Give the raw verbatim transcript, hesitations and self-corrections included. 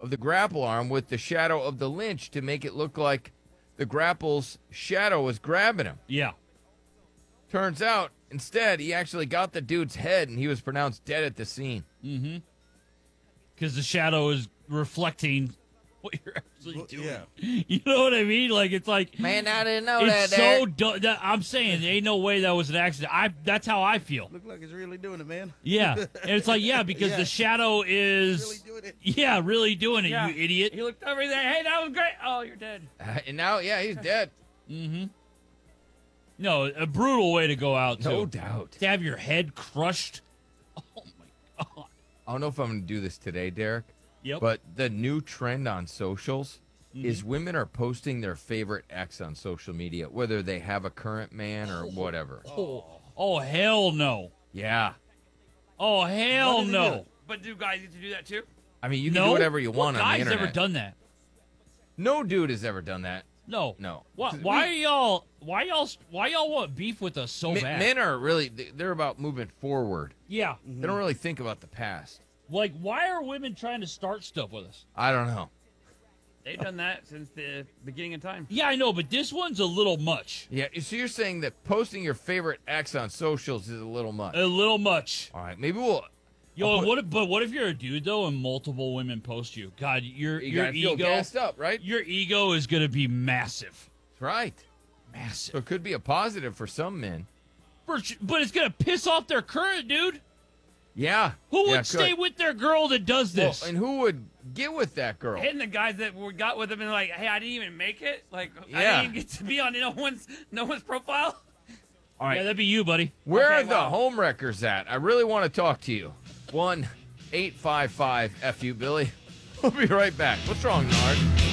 of the grapple arm with the shadow of the lynch to make it look like the grapple's shadow was grabbing him. Yeah. Turns out, instead, he actually got the dude's head, and he was pronounced dead at the scene. Mm-hmm. Because the shadow is reflecting what you're actually Well, doing. yeah. You know what I mean? Like, it's like... Man, I didn't know It's that. so du- that, I'm saying there ain't no way that was an accident. I that's how I feel. Look like it's really doing it, man. Yeah, and it's like yeah because Yeah. the shadow is Really doing it. yeah really doing it. Yeah. You idiot. He looked over there. Hey, that was great. Oh, you're dead. Uh, and now, yeah, he's dead. Mm-hmm. No, a brutal way to go out too. No doubt. To have your head crushed. Oh my god. I don't know if I'm going to do this today, Derek, Yep. but the new trend on socials Mm-hmm. is women are posting their favorite ex on social media, whether they have a current man or whatever. oh, oh hell no. Yeah. Oh hell Why did he do no. it? But do guys get to do that too? I mean, you can No. do whatever you What want on the guy's internet. ever done that? No dude has ever done that. No. No. Why, 'Cause why we- are y'all? Why y'all? Why y'all want beef with us so men, bad? men are really, they're about moving forward. yeah. They don't really think about the past. Like, why are women trying to start stuff with us? I don't know. They've done that since the beginning of time. Yeah, I know, but this one's a little much. Yeah, so you're saying that posting your favorite ex on socials is a little much. A little much. All right, maybe we'll. Yo, I'll put- what? If, but what if you're a dude though, and multiple women post you? God, your You your gotta feel ego, gassed up, right? your ego is gonna be massive, That's right. massive. So it could be a positive for some men. For sh- But it's gonna piss off their current dude. Yeah. Who would yeah, stay good. with their girl that does Well, this? and who would get with that girl? And the guys that were got with him and like, hey, I didn't even make it. Like, I Yeah. didn't even get to be on no one's no one's profile. All right. Yeah, that'd be you, buddy. Where Okay, are the wow. home wreckers at? I really want to talk to you. one eight five five F U Billy. We'll be right back. What's wrong, Nard?